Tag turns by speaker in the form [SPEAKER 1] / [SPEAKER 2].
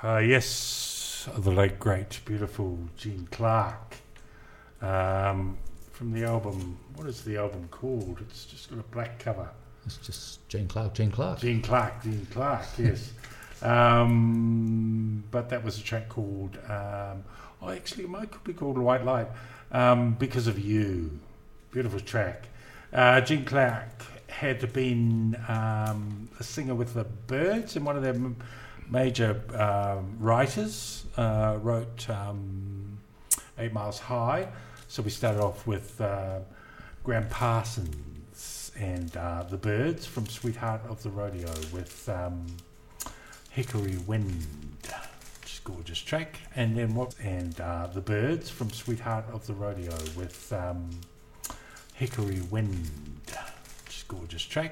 [SPEAKER 1] Yes, the late great beautiful Gene Clark, from the album. What is the album called? It's just got a black cover.
[SPEAKER 2] It's just Gene Clark.
[SPEAKER 1] Gene Clark. Yes. But that was a track called. Actually, it might could be called White Light. Because of You, beautiful track. Gene Clark had been a singer with the Byrds, and one of their major writers wrote 8 Miles High. So we started off with Graham Parsons and the Byrds from Sweetheart of the Rodeo with Hickory Wind, which is a gorgeous track. And then the Byrds from Sweetheart of the Rodeo with Hickory Wind, which is a gorgeous track.